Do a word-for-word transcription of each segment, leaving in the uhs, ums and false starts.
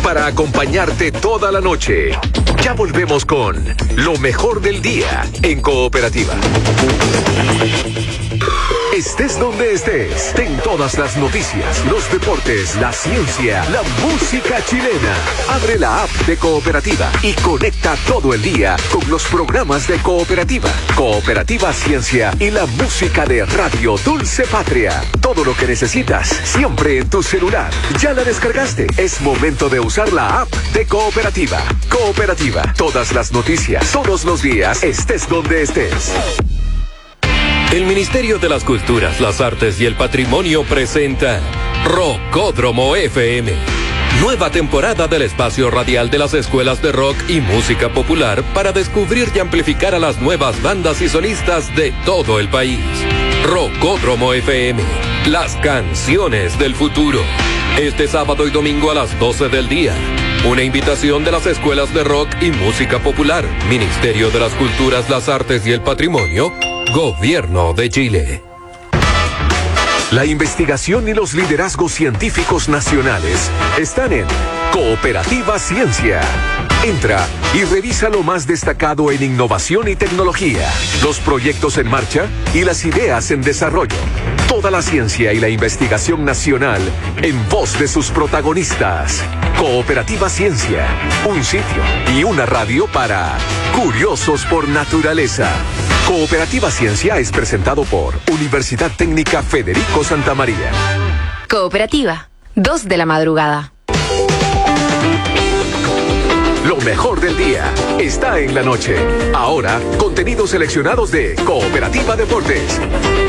para acompañarte toda la noche. Ya volvemos con lo mejor del día en Cooperativa. Estés donde estés, ten todas las noticias, los deportes, la ciencia, la música chilena. Abre la app de Cooperativa y conecta todo el día con los programas de Cooperativa, Cooperativa Ciencia y la música de Radio Dulce Patria. Todo lo que necesitas, siempre en tu celular. ¿Ya la descargaste? Es momento de usar la app de Cooperativa. Cooperativa, todas las noticias, todos los días, estés donde estés. El Ministerio de las Culturas, las Artes y el Patrimonio presenta Rockódromo F M. Nueva temporada del espacio radial de las escuelas de rock y música popular para descubrir y amplificar a las nuevas bandas y solistas de todo el país. Rockódromo F M, las canciones del futuro. Este sábado y domingo a las doce del día. Una invitación de las escuelas de rock y música popular, Ministerio de las Culturas, las Artes y el Patrimonio, Gobierno de Chile. La investigación y los liderazgos científicos nacionales están en Cooperativa Ciencia. Entra y revisa lo más destacado en innovación y tecnología, los proyectos en marcha y las ideas en desarrollo. Toda la ciencia y la investigación nacional en voz de sus protagonistas. Cooperativa Ciencia, un sitio y una radio para curiosos por naturaleza. Cooperativa Ciencia es presentado por Universidad Técnica Federico Santa María. Cooperativa, dos de la madrugada. Lo mejor del día está en la noche. Ahora, contenidos seleccionados de Cooperativa Deportes.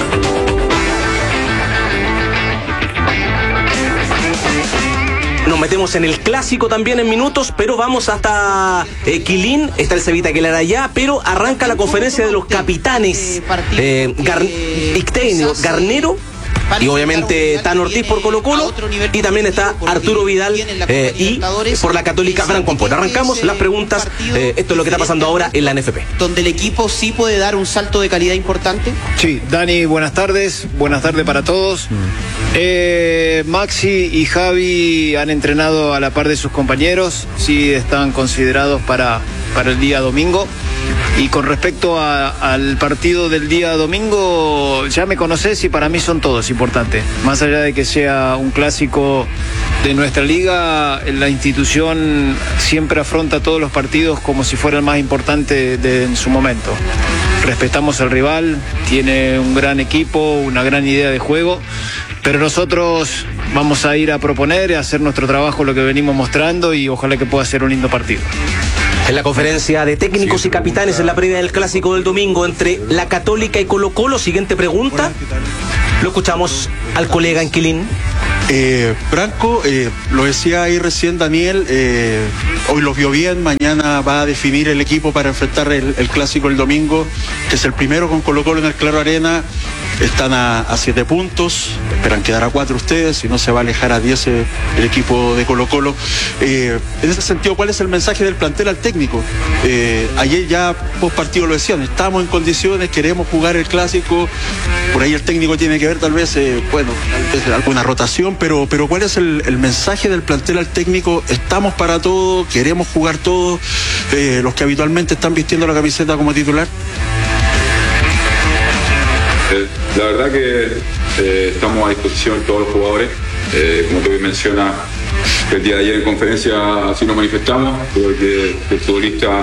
Nos metemos en el clásico también en minutos, pero vamos hasta eh, Quilín, está el Cevita Aguilar allá, pero arranca la conferencia de los capitanes. Eh, Gar Ictenio, Garnero y obviamente Tano Ortiz por Colo Colo, y también está Arturo Vidal eh, y por la Católica Franco Ampuero. Arrancamos las preguntas, eh, esto es lo que está pasando ahora en la N F P. Donde el equipo sí puede dar un salto de calidad importante. Sí, Dani, buenas tardes, buenas tardes para todos. Eh, Maxi y Javi han entrenado a la par de sus compañeros, sí están considerados para, para el día domingo. Y con respecto a, al partido del día domingo, ya me conocés y para mí son todos importantes. Más allá de que sea un clásico de nuestra liga, la institución siempre afronta todos los partidos como si fuera el más importante de, en su momento. Respetamos al rival, tiene un gran equipo, una gran idea de juego, pero nosotros vamos a ir a proponer, a hacer nuestro trabajo, lo que venimos mostrando, y ojalá que pueda ser un lindo partido. En la conferencia de técnicos y capitanes en la previa del clásico del domingo entre la Católica y Colo Colo, siguiente pregunta. Lo escuchamos al colega en Quilín. Eh, Branco, eh, lo decía ahí recién Daniel, eh, hoy los vio bien, mañana va a definir el equipo para enfrentar el, el clásico el domingo, que es el primero con Colo Colo en el Claro Arena. Están a, a siete puntos, esperan quedar a cuatro ustedes, si no se va a alejar a diez el equipo de Colo Colo. Eh, en ese sentido, ¿cuál es el mensaje del plantel al técnico? Eh, ayer ya post partido lo decían, estamos en condiciones, queremos jugar el clásico, por ahí el técnico tiene que ver tal vez, eh, bueno, tal vez alguna rotación, pero, pero ¿cuál es el, el mensaje del plantel al técnico? Estamos para todo, queremos jugar todo, eh, los que habitualmente están vistiendo la camiseta como titular. Eh, la verdad que eh, estamos a disposición todos los jugadores. Eh, como tú mencionas, el día de ayer en conferencia así nos manifestamos, porque el futbolista...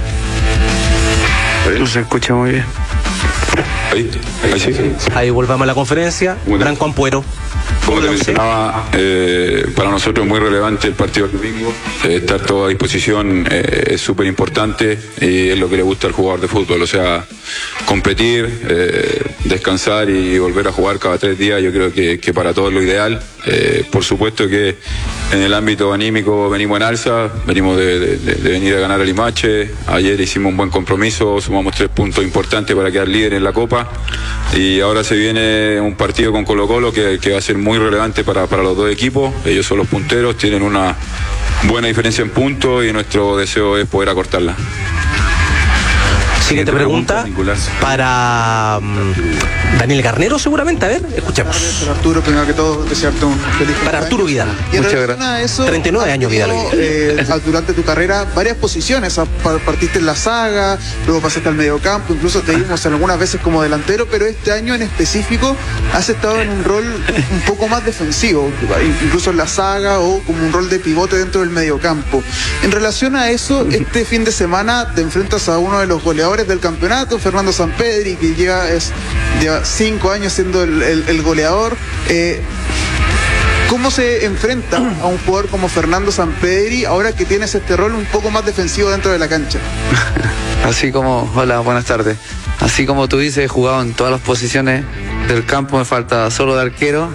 No se escucha muy bien. Ahí, ahí sí. Ahí volvamos a la conferencia. Bueno. Branco Ampuero. Como te mencionaba, eh, para nosotros es muy relevante el partido del domingo. Eh, estar todo a disposición eh, es súper importante y es lo que le gusta al jugador de fútbol. O sea, competir, eh, descansar y volver a jugar cada tres días, yo creo que, que para todos es lo ideal. Eh, por supuesto que en el ámbito anímico venimos en alza, venimos de, de, de venir a ganar a Limache. Ayer hicimos un buen compromiso, sumamos tres puntos importantes para quedar líder en la Copa. Y ahora se viene un partido con Colo Colo que, que va a ser muy relevante para, para los dos equipos. Ellos son los punteros, tienen una buena diferencia en puntos y nuestro deseo es poder acortarla. Siguiente pregunta para um, Daniel Garnero, seguramente. A ver, escuchemos. Para Arturo, primero que todo, desearte un feliz cumpleaños. Para Arturo Vidal. Y en Muchas relación a eso, treinta y nueve años Vidal. Eh, durante tu carrera, varias posiciones. Partiste en la saga, luego pasaste al mediocampo, incluso te vimos algunas veces como delantero, pero este año en específico has estado en un rol un poco más defensivo, incluso en la saga o como un rol de pivote dentro del mediocampo. En relación a eso, este fin de semana te enfrentas a uno de los goleadores del campeonato, Fernando Sampedri, que lleva, es, lleva cinco años siendo el, el, el goleador. Eh, ¿Cómo se enfrenta a un jugador como Fernando Sampedri ahora que tienes este rol un poco más defensivo dentro de la cancha? Así como, hola, buenas tardes. Así como tú dices, he jugado en todas las posiciones del campo, me falta solo de arquero.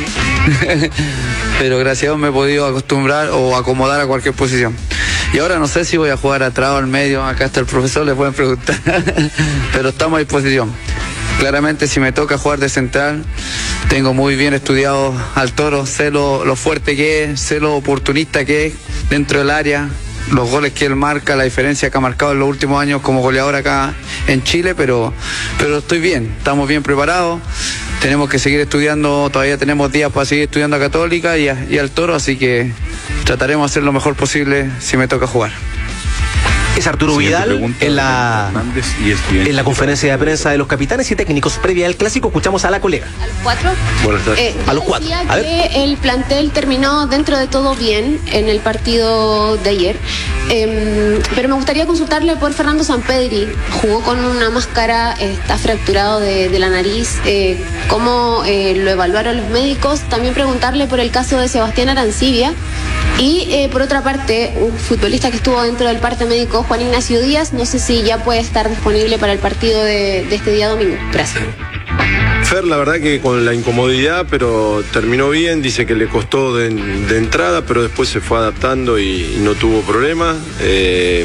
Pero gracias a Dios me he podido acostumbrar o acomodar a cualquier posición. Y ahora no sé si voy a jugar atrás o al medio, acá está el profesor, le pueden preguntar. Pero estamos a disposición. Claramente si me toca jugar de central, tengo muy bien estudiado al Toro, sé lo, lo fuerte que es, sé lo oportunista que es dentro del área, los goles que él marca, la diferencia que ha marcado en los últimos años como goleador acá en Chile, pero, pero estoy bien, estamos bien preparados, tenemos que seguir estudiando, todavía tenemos días para seguir estudiando a Católica y, a, y al Toro, así que trataremos de hacer lo mejor posible si me toca jugar. Es Arturo Vidal en la, en la conferencia de prensa de los capitanes y técnicos previa al clásico. Escuchamos a la colega. A los cuatro. Buenas tardes. Eh, a los cuatro. A ver. Que el plantel terminó dentro de todo bien en el partido de ayer. Eh, pero me gustaría consultarle por Fernando Sampedri. Jugó con una máscara, eh, está fracturado de, de la nariz. Eh, ¿Cómo eh, lo evaluaron los médicos? También preguntarle por el caso de Sebastián Arancibia. Y eh, por otra parte, un futbolista que estuvo dentro del parte médico, Juan Ignacio Díaz, no sé si ya puede estar disponible para el partido de, de este día domingo. Gracias. Fer, la verdad que con la incomodidad, pero terminó bien, dice que le costó de, de entrada, pero después se fue adaptando y, y no tuvo problemas. Eh,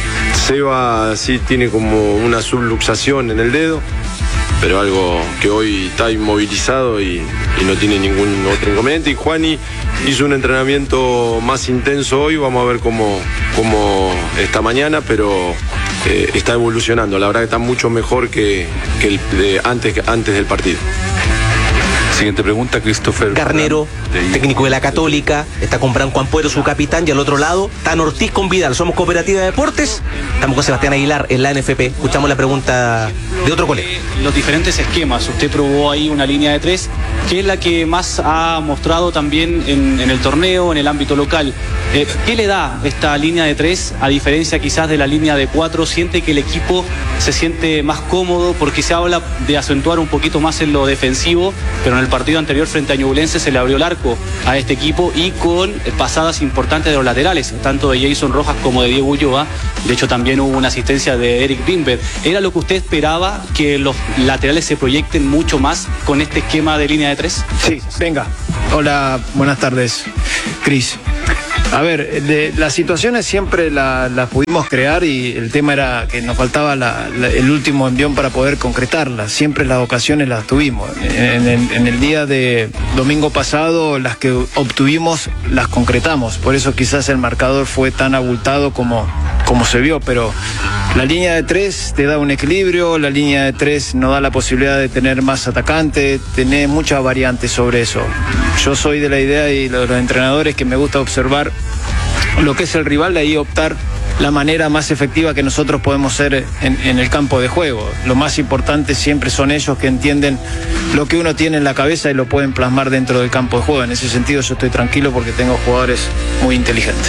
Seba sí tiene como una subluxación en el dedo, pero algo que hoy está inmovilizado y, y no tiene ningún otro inconveniente. Y Juani hizo un entrenamiento más intenso hoy, vamos a ver cómo, cómo está mañana, pero eh, está evolucionando. La verdad que está mucho mejor que, que el de antes, antes del partido. Siguiente pregunta, Christopher Garnero, técnico de la Católica, está con Branco Ampuero, su capitán, y al otro lado, Tan Ortiz con Vidal. Somos Cooperativa de Deportes, estamos con Sebastián Aguilar en la N F P. Escuchamos la pregunta de otro colega. Los diferentes esquemas, usted probó ahí una línea de tres, que es la que más ha mostrado también en, en el torneo, en el ámbito local. Eh, ¿Qué le da esta línea de tres, a diferencia quizás de la línea de cuatro? ¿Siente que el equipo se siente más cómodo? Porque se habla de acentuar un poquito más en lo defensivo, pero en el partido anterior frente a Ñublense se le abrió el arco a este equipo y con pasadas importantes de los laterales, tanto de Jason Rojas como de Diego Ulloa. De hecho también hubo una asistencia de Eric Bimber. ¿Era lo que usted esperaba, que los laterales se proyecten mucho más con este esquema de línea de tres? Sí, venga. Hola, buenas tardes, Cris. A ver, de, las situaciones siempre las la pudimos crear y el tema era que nos faltaba la, la, el último envión para poder concretarlas. Siempre las ocasiones las tuvimos. En, en, en el día de domingo pasado, las que obtuvimos las concretamos. Por eso quizás el marcador fue tan abultado como, como se vio, pero la línea de tres te da un equilibrio, la línea de tres nos da la posibilidad de tener más atacantes, tener muchas variantes sobre eso. Yo soy de la idea y los, los entrenadores que me gusta observar lo que es el rival, de ahí optar la manera más efectiva que nosotros podemos ser en, en el campo de juego. Lo más importante siempre son ellos, que entienden lo que uno tiene en la cabeza y lo pueden plasmar dentro del campo de juego. En ese sentido yo estoy tranquilo porque tengo jugadores muy inteligentes.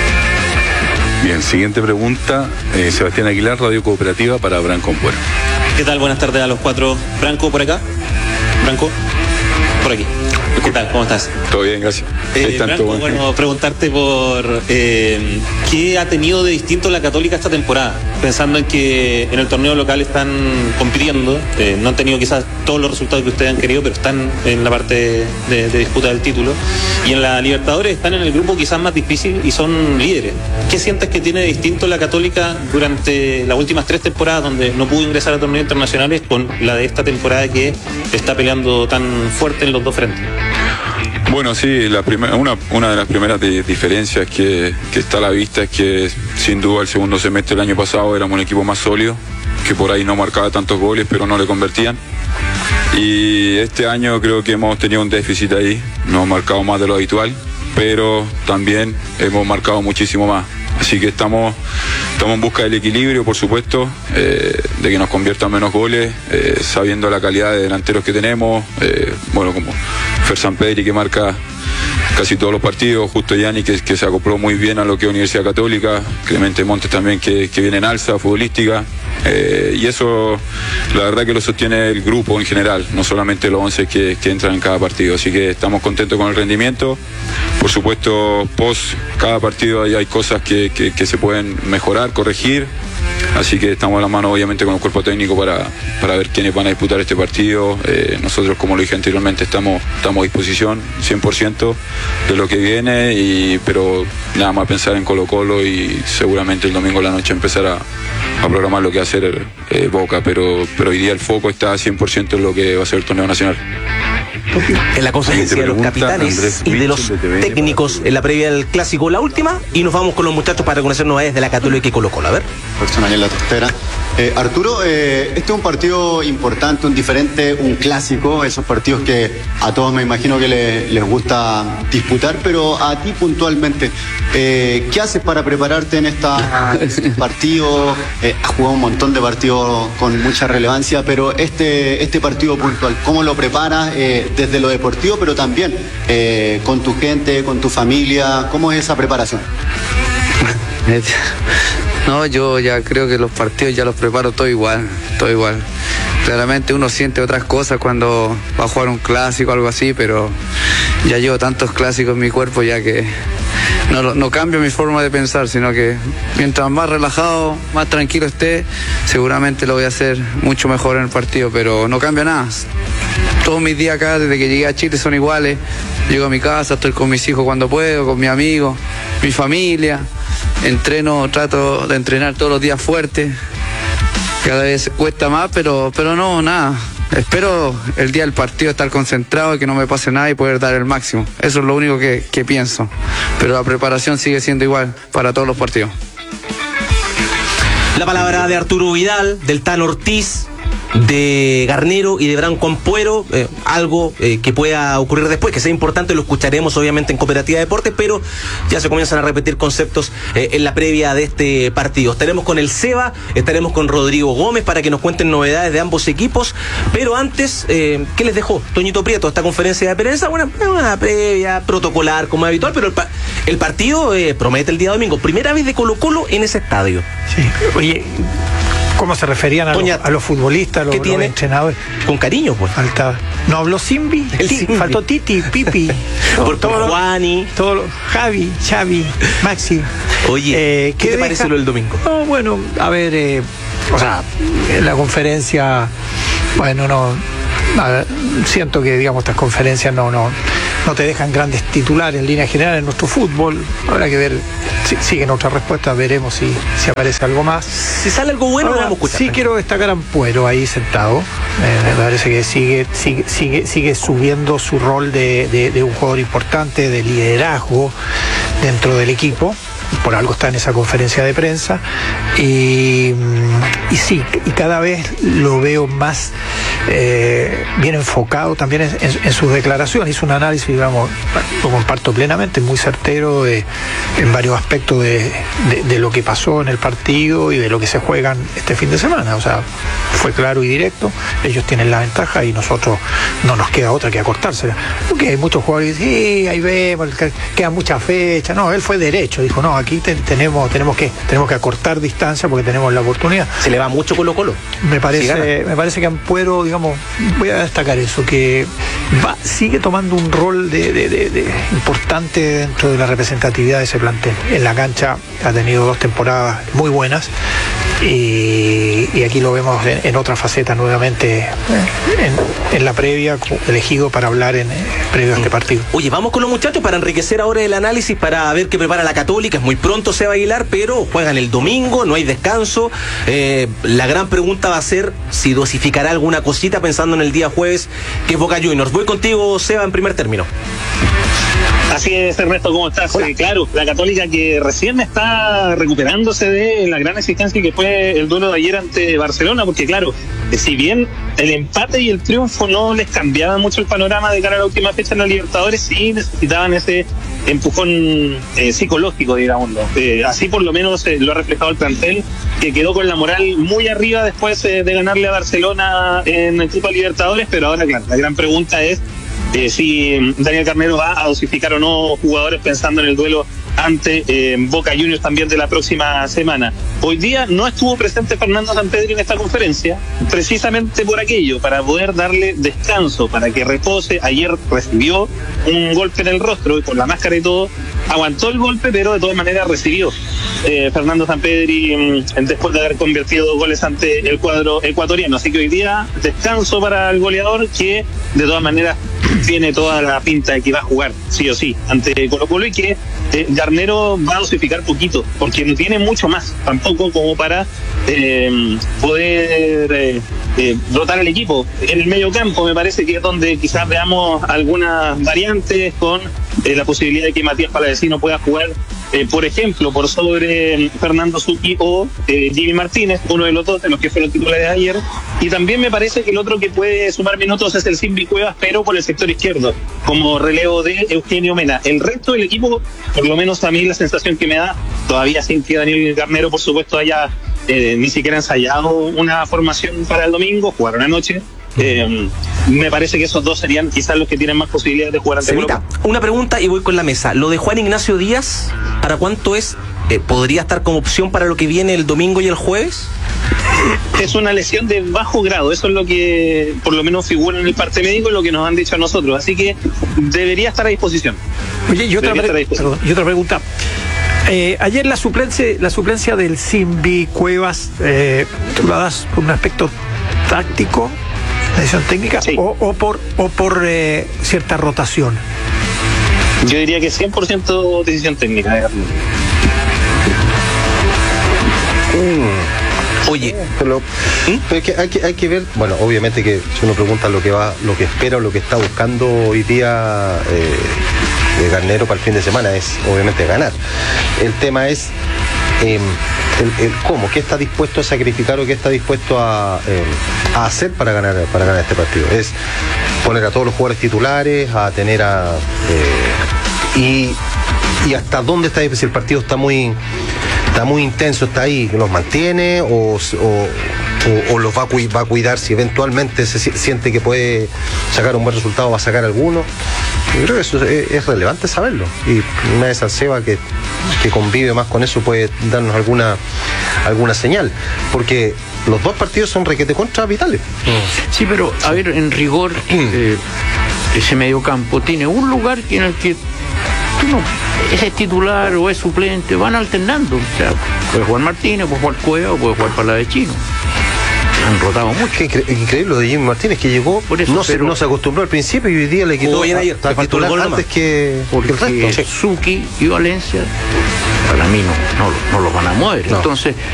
Bien, siguiente pregunta, eh, Sebastián Aguilar, Radio Cooperativa, para Branco Ampuero. ¿Qué tal? Buenas tardes a los cuatro. Branco, por acá. Branco, por aquí. ¿Qué tal? ¿Cómo estás? Todo bien, gracias. Eh, Branco, bueno, bueno, preguntarte por eh, qué ha tenido de distinto la Católica esta temporada, pensando en que en el torneo local están compitiendo, eh, no han tenido quizás todos los resultados que ustedes han querido, pero están en la parte de, de disputa del título, y en la Libertadores están en el grupo quizás más difícil y son líderes. ¿Qué sientes que tiene de distinto la Católica durante las últimas tres temporadas, donde no pudo ingresar a torneos internacionales, con la de esta temporada que está peleando tan fuerte en los dos frentes? Bueno, sí, la primer, una, una de las primeras de, diferencias que, que está a la vista es que sin duda el segundo semestre del año pasado éramos un equipo más sólido, que por ahí no marcaba tantos goles pero no le convertían, y este año creo que hemos tenido un déficit ahí, no hemos marcado más de lo habitual, pero también hemos marcado muchísimo más. Así que estamos, estamos en busca del equilibrio, por supuesto, eh, de que nos conviertan menos goles, eh, sabiendo la calidad de delanteros que tenemos, eh, bueno, como Fer Sampedri, que marca casi todos los partidos, Justo Yanni, que, que se acopló muy bien a lo que es Universidad Católica, Clemente Montes también, que, que viene en alza futbolística, eh, y eso la verdad que lo sostiene el grupo en general, no solamente los once que, que entran en cada partido. Así que estamos contentos con el rendimiento. Por supuesto, post cada partido hay, hay cosas que, que, que se pueden mejorar, corregir. Así que estamos a la mano obviamente con el cuerpo técnico para, para ver quiénes van a disputar este partido. Eh, nosotros, como lo dije anteriormente, estamos, estamos a disposición cien por ciento de lo que viene, y, pero nada más pensar en Colo Colo y seguramente el domingo a la noche empezar a, a programar lo que va a hacer eh, Boca, pero, pero hoy día el foco está cien por ciento en lo que va a ser el torneo nacional. En la conferencia de los capitanes y de los técnicos en la previa del clásico, la última, y nos vamos con los muchachos para conocer novedades de la Católica y Colo Colo. A ver. Personal en la tostera. Eh, Arturo, eh, este es un partido importante, un diferente, un clásico, esos partidos que a todos me imagino que le, les gusta disputar, pero a ti puntualmente, eh, ¿qué haces para prepararte en esta, este partido? Eh, has jugado un montón de partidos con mucha relevancia, pero este, este partido puntual, ¿cómo lo preparas eh, desde lo deportivo, pero también eh, con tu gente, con tu familia? ¿Cómo es esa preparación? No, yo ya creo que los partidos ya los preparo todo igual, todo igual. Claramente uno siente otras cosas cuando va a jugar un clásico o algo así, pero ya llevo tantos clásicos en mi cuerpo ya que no, no cambio mi forma de pensar, sino que mientras más relajado, más tranquilo esté, seguramente lo voy a hacer mucho mejor en el partido, pero no cambia nada. Todos mis días acá, desde que llegué a Chile, son iguales. Llego a mi casa, estoy con mis hijos cuando puedo, con mis amigos, mi familia. Entreno, trato de entrenar todos los días fuerte. Cada vez cuesta más, pero, pero no, nada. Espero el día del partido estar concentrado y que no me pase nada y poder dar el máximo. Eso es lo único que, que pienso. Pero la preparación sigue siendo igual para todos los partidos. La palabra de Arturo Vidal, del Tano Ortiz, de Garnero y de Branco Ampuero, eh, algo eh, que pueda ocurrir después, que sea importante, lo escucharemos obviamente en Cooperativa Deportes, pero ya se comienzan a repetir conceptos eh, en la previa de este partido. Estaremos con el Seba, estaremos con Rodrigo Gómez para que nos cuenten novedades de ambos equipos, pero antes, eh, ¿qué les dejó Toñito Prieto? Esta conferencia de prensa, una, una previa protocolar como es habitual, pero el, pa el partido eh, promete el día domingo, primera vez de Colo Colo en ese estadio. Sí, oye, ¿cómo se referían a, Doña, los, a los futbolistas, a los, los entrenadores? Con cariño, pues. Falta. ¿No habló Simbi? El Ti, Simbi. Faltó Titi, Pipi. por todo por Juani. Todo lo, Javi, Xavi, Maxi. Oye, eh, ¿qué te deja? parece lo del domingo? No, bueno, a ver, eh, o sea, en la conferencia, bueno, no. Ver, siento que, digamos, estas conferencias no, no, no te dejan grandes titulares en línea general en nuestro fútbol. Habrá que ver, si, siguen otras respuestas, veremos si, si aparece algo más. Si sale algo bueno, ahora, vamos a escuchar. Sí quiero destacar a Ampuero ahí sentado. Eh, me parece que sigue, sigue, sigue, sigue subiendo su rol de, de, de un jugador importante, de liderazgo dentro del equipo. Por algo está en esa conferencia de prensa y, y sí, y cada vez lo veo más eh, bien enfocado también en, en, en sus declaraciones. Hizo un análisis, digamos, lo comparto plenamente, muy certero eh, en varios aspectos de, de, de lo que pasó en el partido y de lo que se juegan este fin de semana. O sea, fue claro y directo, ellos tienen la ventaja y nosotros no nos queda otra que acortársela. Porque hay muchos jugadores que dicen, sí, ahí vemos, quedan muchas fechas. No, él fue derecho, dijo, no, aquí te, tenemos tenemos que tenemos que acortar distancia porque tenemos la oportunidad. Se le va mucho Colo Colo. Me parece, si me parece que Ampuero, digamos, voy a destacar eso, que va, sigue tomando un rol de, de, de, de importante dentro de la representatividad de ese plantel. En la cancha ha tenido dos temporadas muy buenas y, y aquí lo vemos en, en otra faceta nuevamente en, en la previa, elegido para hablar en previo a este partido. Oye, vamos con los muchachos para enriquecer ahora el análisis, para ver qué prepara la Católica. Es muy pronto Seba Aguilar, pero juegan el domingo, no hay descanso. Eh, la gran pregunta va a ser si dosificará alguna cosita pensando en el día jueves, que es Boca Juniors. Voy contigo, Seba, en primer término. Así es, Ernesto, ¿cómo estás? Eh, claro, la Católica que recién está recuperándose de la gran exigencia que fue el duelo de ayer ante Barcelona, porque claro, eh, si bien el empate y el triunfo no les cambiaban mucho el panorama de cara a la última fecha en la Libertadores, sí necesitaban ese empujón eh, psicológico, digamos. Eh, así por lo menos eh, lo ha reflejado el plantel, que quedó con la moral muy arriba después eh, de ganarle a Barcelona en el Copa Libertadores, pero ahora, claro, la gran pregunta es Eh, si Daniel Garnero va a dosificar o no jugadores pensando en el duelo ante eh, Boca Juniors también de la próxima semana. Hoy día no estuvo presente Fernando Sampedri en esta conferencia, precisamente por aquello, para poder darle descanso, para que repose. Ayer recibió un golpe en el rostro y con la máscara y todo, aguantó el golpe, pero de todas maneras recibió eh, Fernando Sampedri mm, después de haber convertido dos goles ante el cuadro ecuatoriano. Así que hoy día descanso para el goleador, que de todas maneras tiene toda la pinta de que va a jugar sí o sí ante Colo Colo, y que eh, Garnero va a dosificar poquito, porque no tiene mucho más tampoco como para eh, poder eh, eh, rotar el equipo. En el medio campo me parece que es donde quizás veamos algunas variantes, con eh, la posibilidad de que Matías Palavecino pueda jugar, eh, por ejemplo, por sobre Fernando Zucchi o eh, Jimmy Martínez, uno de los dos de los que fueron titulares ayer. Y también me parece que el otro que puede sumar minutos es el Simbi Cuevas, pero por el sector izquierdo, como relevo de Eugenio Mena. El resto del equipo, por lo menos a mí la sensación que me da, todavía sin que Daniel Garnero, por supuesto, haya eh, ni siquiera ensayado una formación para el domingo, jugaron anoche. Eh, me parece que esos dos serían quizás los que tienen más posibilidades de jugar ante Colo Colo. Una pregunta y voy con la mesa. Lo de Juan Ignacio Díaz, ¿para cuánto es? Eh, ¿Podría estar como opción para lo que viene el domingo y el jueves? Es una lesión de bajo grado, eso es lo que por lo menos figura en el parte médico y lo que nos han dicho a nosotros, así que debería estar a disposición. Oye, y otra, pre- perdón, y otra pregunta. Eh, ayer la suplencia, la suplencia del Simbi Cuevas, eh, ¿tú la das por un aspecto táctico, decisión técnica, sí, o, o por, o por eh, cierta rotación? Yo diría que cien por ciento decisión técnica. Eh. Mm. Oye, pero, ¿Mm? pero es que hay, que hay que ver, bueno, obviamente que si uno pregunta lo que va, lo que espera o lo que está buscando hoy día eh, Garnero para el fin de semana es obviamente ganar. El tema es eh, el, el cómo, qué está dispuesto a sacrificar o qué está dispuesto a, eh, a hacer para ganar, para ganar este partido. Es poner a todos los jugadores titulares, a tener a eh, y, y hasta dónde está, si el partido está muy está muy intenso, está ahí, los mantiene o, o, o, o los va a, va a cuidar si eventualmente se siente que puede sacar un buen resultado, va a sacar alguno. Yo creo que eso es, es relevante saberlo, y una vez al Seba que, que convive más con eso puede darnos alguna alguna señal, porque los dos partidos son requete contra vitales. Sí, pero a ver, en rigor eh, ese mediocampo tiene un lugar en el que tú no, ese es titular o es suplente, van alternando. O sea, puede jugar Martínez, puede jugar Cueva o puede jugar Palavecino. Han rotado mucho. Qué incre- increíble lo de Jimmy Martínez, que llegó, por eso, no, se, no se acostumbró al principio y hoy día le quitó a, ayer, a titular antes que, porque que el resto. Zucchi y Valencia para mí no, no, no los van a mover. No. Entonces